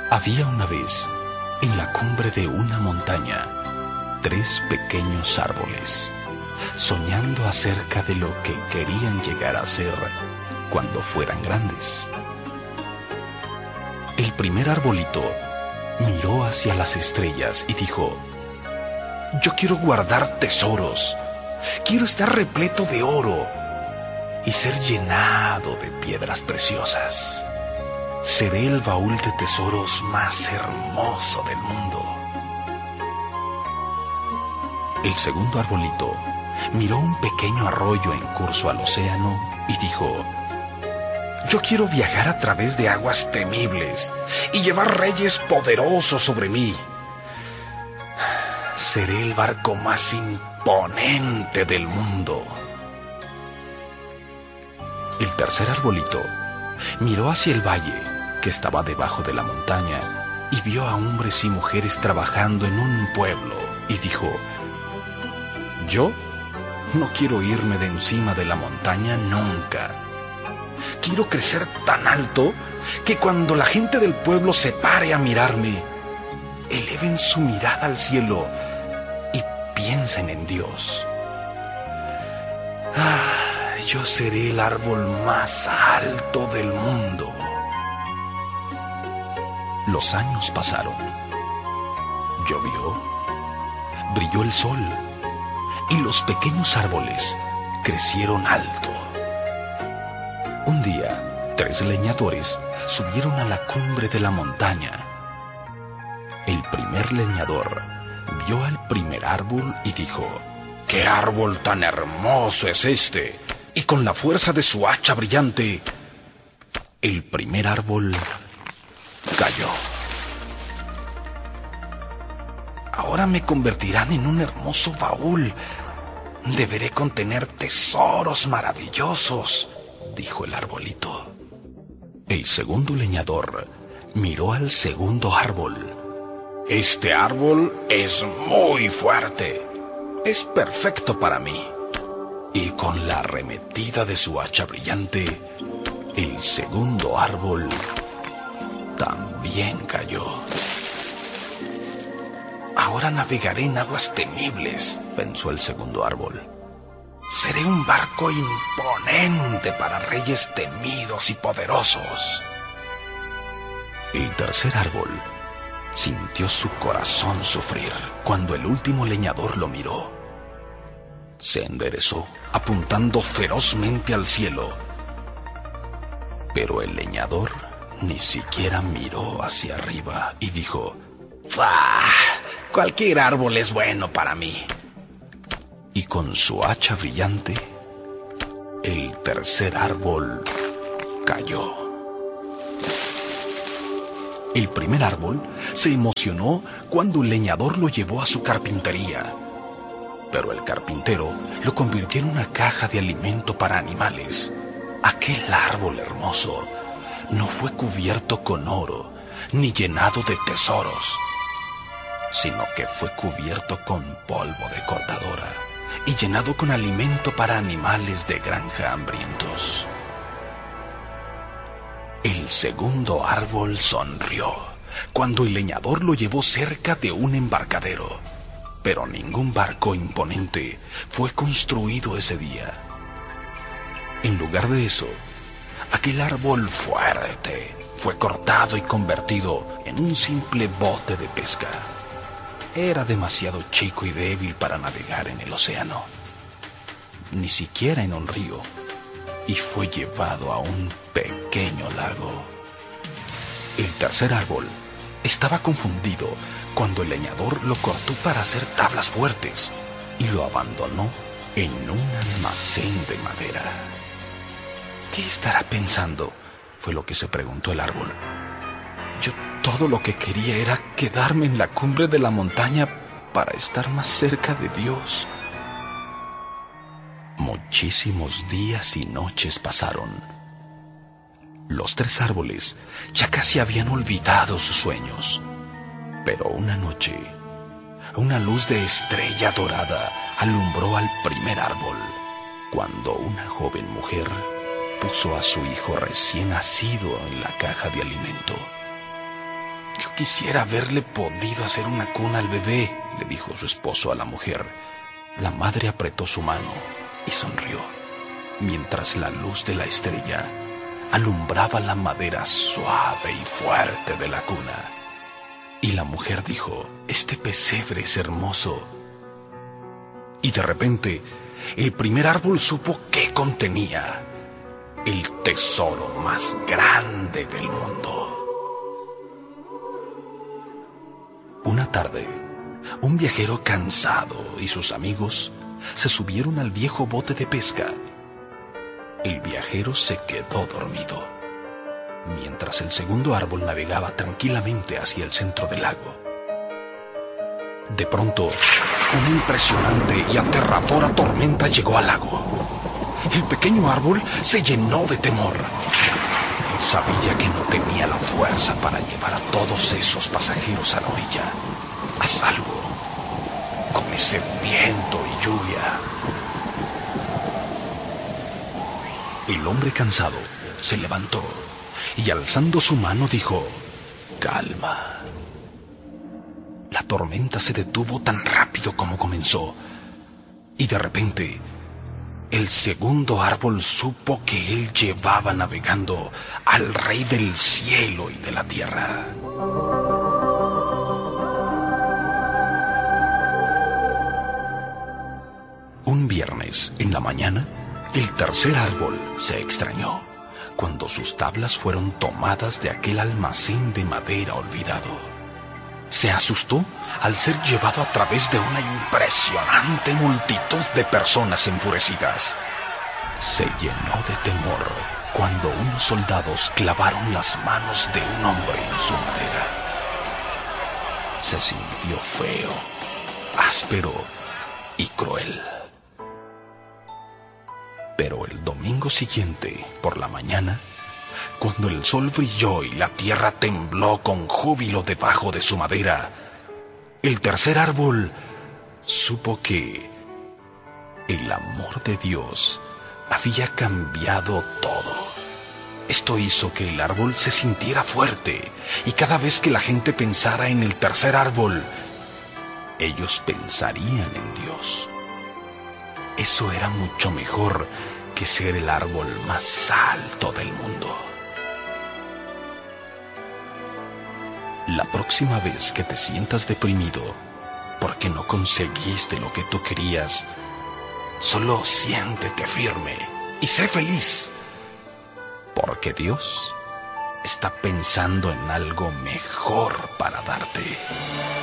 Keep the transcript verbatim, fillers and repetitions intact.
Había una vez, en la cumbre de una montaña, tres pequeños árboles, soñando acerca de lo que querían llegar a ser cuando fueran grandes. El primer arbolito miró hacia las estrellas y dijo: yo quiero guardar tesoros, quiero estar repleto de oro y ser llenado de piedras preciosas. Seré el baúl de tesoros más hermoso del mundo. El segundo arbolito miró un pequeño arroyo en curso al océano y dijo: yo quiero viajar a través de aguas temibles y llevar reyes poderosos sobre mí. Seré el barco más imponente del mundo. El tercer arbolito miró hacia el valle que estaba debajo de la montaña y vio a hombres y mujeres trabajando en un pueblo y dijo: yo no quiero irme de encima de la montaña nunca. Quiero crecer tan alto que cuando la gente del pueblo se pare a mirarme, eleven su mirada al cielo y piensen en Dios. Ah, yo seré el árbol más alto del mundo. Los años pasaron. Llovió, brilló el sol y los pequeños árboles crecieron alto. Un día, tres leñadores subieron a la cumbre de la montaña. El primer leñador vio al primer árbol y dijo: ¡qué árbol tan hermoso es este! Y con la fuerza de su hacha brillante, el primer árbol cayó. Ahora me convertirán en un hermoso baúl. Deberé contener tesoros maravillosos, dijo el arbolito. El segundo leñador miró al segundo árbol. Este árbol es muy fuerte. Es perfecto para mí. Y con la arremetida de su hacha brillante, el segundo árbol también cayó. Ahora navegaré en aguas temibles, pensó el segundo árbol. Seré un barco imponente para reyes temidos y poderosos. El tercer árbol sintió su corazón sufrir cuando el último leñador lo miró. Se enderezó, apuntando ferozmente al cielo. Pero el leñador ni siquiera miró hacia arriba y dijo: ¡ah! Cualquier árbol es bueno para mí. Y con su hacha brillante, el tercer árbol cayó. El primer árbol se emocionó cuando el leñador lo llevó a su carpintería. Pero el carpintero lo convirtió en una caja de alimento para animales. Aquel árbol hermoso no fue cubierto con oro ni llenado de tesoros, sino que fue cubierto con polvo de cortadora y llenado con alimento para animales de granja hambrientos. El segundo árbol sonrió cuando el leñador lo llevó cerca de un embarcadero, pero ningún barco imponente fue construido ese día. En lugar de eso, aquel árbol fuerte fue cortado y convertido en un simple bote de pesca. Era demasiado chico y débil para navegar en el océano, ni siquiera en un río, y fue llevado a un pequeño lago. El tercer árbol estaba confundido cuando el leñador lo cortó para hacer tablas fuertes y lo abandonó en un almacén de madera. ¿Qué estará pensando?, fue lo que se preguntó el árbol. Yo todo lo que quería era quedarme en la cumbre de la montaña para estar más cerca de Dios. Muchísimos días y noches pasaron. Los tres árboles ya casi habían olvidado sus sueños. Pero una noche, una luz de estrella dorada alumbró al primer árbol, cuando una joven mujer puso a su hijo recién nacido en la caja de alimento. quisiera haberle podido hacer una cuna al bebé, le dijo su esposo a la mujer. La madre apretó su mano y sonrió, mientras la luz de la estrella alumbraba la madera suave y fuerte de la cuna. Y la mujer dijo: este pesebre es hermoso. Y de repente, el primer árbol supo qué contenía: el tesoro más grande del mundo. Una tarde, un viajero cansado y sus amigos se subieron al viejo bote de pesca. El viajero se quedó dormido, mientras el segundo árbol navegaba tranquilamente hacia el centro del lago. De pronto, una impresionante y aterradora tormenta llegó al lago. El pequeño árbol se llenó de temor. Sabía que no tenía la fuerza para llevar a todos esos pasajeros a la orilla, a salvo, con ese viento y lluvia. El hombre cansado se levantó y alzando su mano dijo: calma. La tormenta se detuvo tan rápido como comenzó, y de repente el segundo árbol supo que él llevaba navegando al rey del cielo y de la tierra. Un viernes en la mañana, el tercer árbol se extrañó cuando sus tablas fueron tomadas de aquel almacén de madera olvidado. Se asustó al ser llevado a través de una impresionante multitud de personas enfurecidas. Se llenó de temor cuando unos soldados clavaron las manos de un hombre en su madera. Se sintió feo, áspero y cruel. Pero el domingo siguiente, por la mañana, cuando el sol brilló y la tierra tembló con júbilo debajo de su madera, el tercer árbol supo que el amor de Dios había cambiado todo. Esto hizo que el árbol se sintiera fuerte, y cada vez que la gente pensara en el tercer árbol, ellos pensarían en Dios. Eso era mucho mejor que ser el árbol más alto del mundo. La próxima vez que te sientas deprimido porque no conseguiste lo que tú querías, solo siéntete firme y sé feliz, porque Dios está pensando en algo mejor para darte.